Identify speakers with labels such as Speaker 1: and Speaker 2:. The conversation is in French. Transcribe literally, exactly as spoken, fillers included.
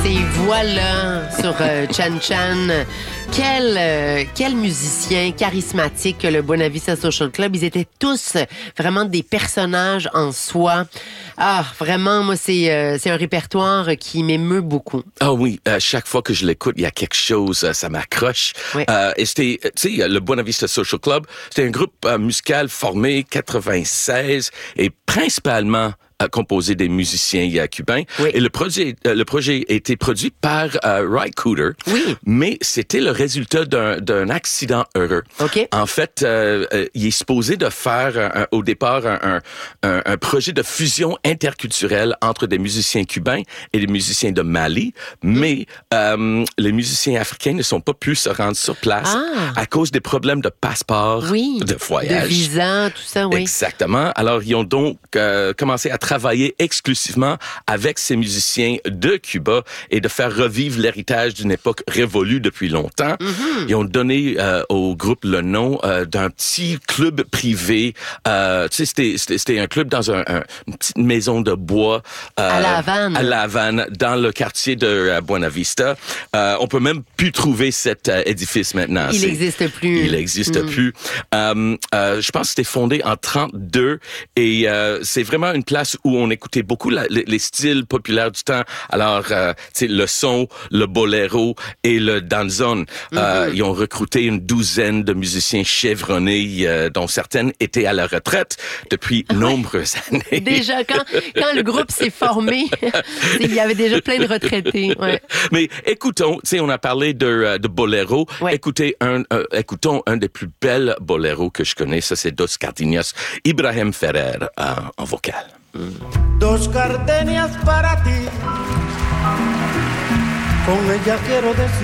Speaker 1: Ces voix-là sur euh, Chan Chan. Quel, euh, quel musicien charismatique que le Buena Vista Social Club. Ils étaient tous vraiment des personnages en soi. Ah, vraiment, moi, c'est, euh, c'est un répertoire qui m'émeut beaucoup.
Speaker 2: Ah oui, euh, chaque fois que je l'écoute, il y a quelque chose, euh, ça m'accroche.
Speaker 1: Oui.
Speaker 2: Euh, et c'était, tu sais, le Buena Vista Social Club, c'était un groupe euh, musical formé quatre-vingt-seize et principalement euh, composé des musiciens euh, cubains. Oui. Et le projet, euh, le projet a été produit par euh, Ry Cooder.
Speaker 1: Oui.
Speaker 2: Mais c'était le résultat d'un, d'un accident heureux.
Speaker 1: OK.
Speaker 2: En fait, euh, euh, il est supposé de faire un, un, au départ un, un, un projet de fusion interculturelle entre des musiciens cubains et des musiciens de Mali. Mais euh, les musiciens africains ne sont pas pu se rendre sur place
Speaker 1: ah.
Speaker 2: à cause des problèmes de passeport,
Speaker 1: oui.
Speaker 2: de voyage.
Speaker 1: De visa, tout ça, oui.
Speaker 2: Exactement. Alors, ils ont donc euh, commencé à travailler exclusivement avec ces musiciens de Cuba et de faire revivre l'héritage d'une époque révolue depuis longtemps. Mm-hmm. Ils ont donné euh, au groupe le nom euh, d'un petit club privé. Euh, tu sais, c'était, c'était, c'était un club dans un, un, une petite maison de bois. Euh,
Speaker 1: à La Havane.
Speaker 2: À La Havane, dans le quartier de euh, Buena Vista. Euh, on peut même plus trouver cet euh, édifice maintenant.
Speaker 1: Il n'existe plus.
Speaker 2: Il n'existe mm. plus. Euh, euh, je pense que c'était fondé en trente-deux et euh, c'est vraiment une place où on écoutait beaucoup la, les, les styles populaires du temps. Alors, euh, tu sais, le son, le bolero et le danzón. Mm-hmm. Euh, ils ont recruté une douzaine de musiciens chevronnés, euh, dont certaines étaient à la retraite depuis ouais. nombreuses années.
Speaker 1: Déjà, quand, quand le groupe s'est formé, il y avait déjà plein de retraités. Ouais.
Speaker 2: Mais écoutons, tu sais, on a parlé de, de boléro. Ouais. Écoutez un, euh, écoutons un des plus belles boléros que je connais. Ça, c'est Dos Gardenias, Ibrahim Ferrer euh, en vocal.
Speaker 3: Mm. Dos gardenias para ti, con ella quiero decir